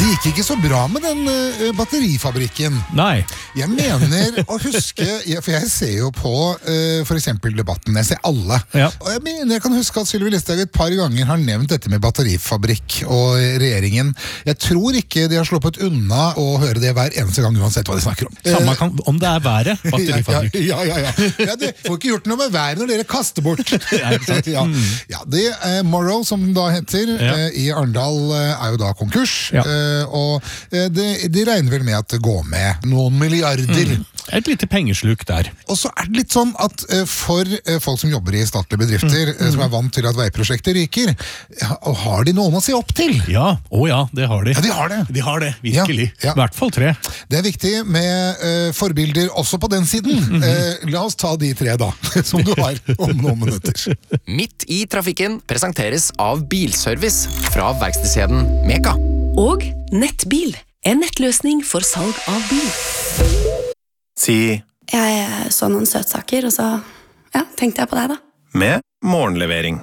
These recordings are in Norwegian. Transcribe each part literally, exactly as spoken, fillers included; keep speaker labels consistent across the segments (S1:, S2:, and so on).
S1: Det gikk ikke så bra med den uh, batterifabrikken.
S2: Nei.
S1: Jeg mener å huske, jeg, for jeg ser jo på uh, for eksempel debatten, jeg ser alle.
S2: Ja.
S1: Og jeg mener jeg kan huske at Sylvi Listhaug et par ganger har nevnt dette med batterifabrikk og regjeringen. Jeg tror ikke de har sluppet unna å høre det hver eneste gang uansett hva de snakker om.
S2: Samme kan, om det er været, batterifabrikk.
S1: Ja, ja, ja. ja. ja det får ikke gjort noe med været når dere kaster bort. ja. ja, det er Morrow, som den da heter, ja. uh, i Arendal uh, er jo da konkurs. Ja. Uh, og uh, de, de regner vel med at det går med noen milliarder. Mm.
S2: Et lite pengesluk der.
S1: Og så er det litt sånn at uh, for uh, folk som jobber i statlige bedrifter, mm. uh, som er vant til at veiprosjekter ryker, ja, og har de noen å se opp til?
S2: Ja, å ja, det har de.
S1: Ja, de har det.
S2: De har det, virkelig.
S1: Ja, ja.
S2: I hvert fall tre.
S1: Det er viktig med uh, forbilder også på den siden. Mm. Uh, la oss ta de tre da, som du har om noen minutter.
S3: Midt i trafikken presenteres av Bilservice fra verkstedskjeden Meka.
S4: Og Nettbil, en nettløsning for salg av bil.
S5: Si
S6: Jeg så noen søtsaker, og så ja, tenkte jeg på deg da.
S5: med morgenlevering.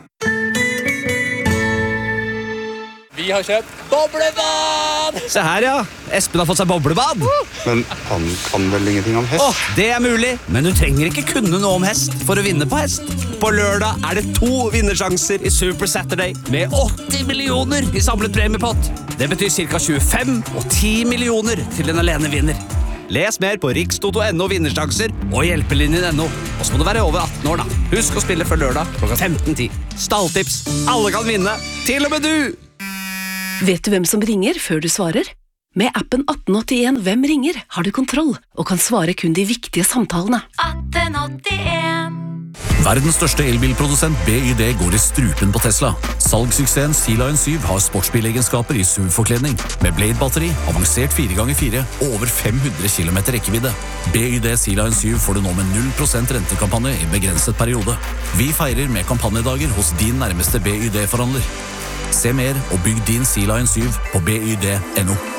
S7: Vi har kjøpt boblebad!
S8: Se her, ja. Espen har fått seg boblebad.
S9: Men han kan vel ingenting om hest?
S8: Åh, det er mulig, men du trenger ikke kunne noe om hest for å vinne på hest. På lørdag er det to vinnersjanser i Super Saturday med åtti millioner i samlet premiepott. Det betyr cirka tjuefem og ti millioner til den alene vinner. Les mer på rikstoto punktum no vinnersjanser og hjelpelinjen punktum no. Og så må du være over atten år da. Husk å spille før lørdag klokka femten ti. Stalltips. Alle kan vinne. Til og med du!
S4: Vet du hvem som ringer før du svarer? Med appen atten åttien Hvem ringer har du kontroll og kan svare kun de viktige samtalene.
S10: atten åttien
S11: Verdens største elbilprodusent B Y D går i strupen på Tesla. Salgssuksessen Sea-Lion syv har sportsbilegenskaper i S U V-forkledning, med Blade-batteri, avansert fire ganger fire og over fem hundre kilometer rekkevidde. B Y D Sea-Lion syv får du nå med null prosent rentekampanje i begrenset periode. Vi feirer med kampanjedager hos din nærmeste B Y D-forhandler. Se mer og bygg din Sea-Lion syv på B Y D punktum no.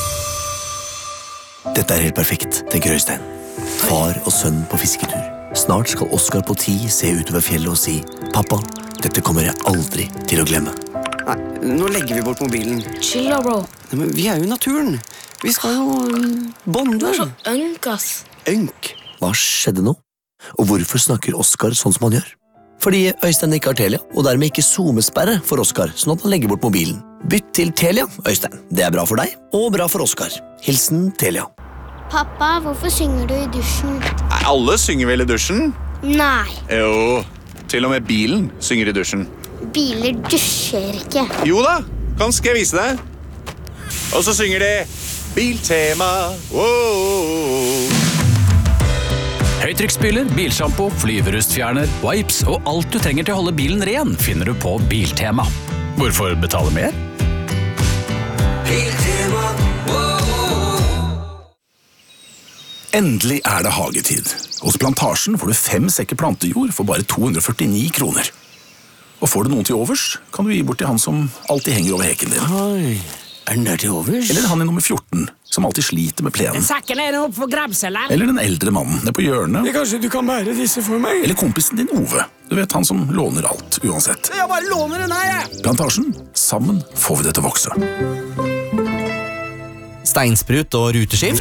S12: Dette er helt perfekt, tenker Øystein. Far og sønn på fisketur. Snart skal Oscar på ti se utover fjellet og si «Pappa, dette kommer jeg aldri til å glemme».
S13: Nei, nå legger vi bort mobilen.
S10: Chill da, bro.
S13: Nei, men vi er jo i naturen. Vi skal jo bonde.
S10: Du er så ønk, ass.
S12: Ønk? Hva skjedde nå? Og hvorfor snakker Oscar sånn som han gjør? Fordi Øystein ikke har Telia, og dermed ikke zoomesperre for Oscar, sånn at han legger bort mobilen. Bytt til Telia, Øystein. Det er bra for deg, og bra for Oscar. Hilsen Telia.
S14: Pappa, hvorfor synger du i dusjen?
S5: Nei, alle synger vel i dusjen?
S14: Nei.
S5: Jo, til og med bilen synger i dusjen.
S14: Biler dusjer ikke.
S5: Jo da, kan skal jeg vise deg. Og så synger de Biltema. Wow.
S11: Høytrykksspyler, bilshampoo, flyverustfjerner, wipes og alt du trenger til å holde bilen ren finner du på Biltema. Hvorfor betale mer?
S12: Biltema.
S15: Endelig er det hagetid. Hos Plantasjen får du fem sekker plantejord for bare to hundre og førtini kroner. Og får du noen til overs, kan du gi bort til han som alltid henger over heken din.
S13: Oi, er den der til overs?
S15: Eller han i nummer fjorten, som alltid sliter med plenen.
S16: Sakken er opp for grabselen.
S15: Eller den eldre mannen nede på hjørnet.
S13: Ja, kanskje du kan bære disse for meg?
S15: Eller kompisen din Ove. Du vet han som låner alt, uansett.
S13: Jeg bare låner den her, jeg!
S15: Plantasjen, sammen får vi det til å vokse.
S8: Steinsprut og ruteskift.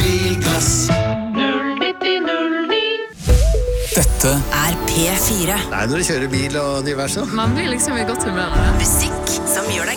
S15: Dette
S4: Er P fire.
S17: Nei, når du kjører bil og diverse.
S18: Man blir liksom i godt humør.
S4: Musikk som gjør deg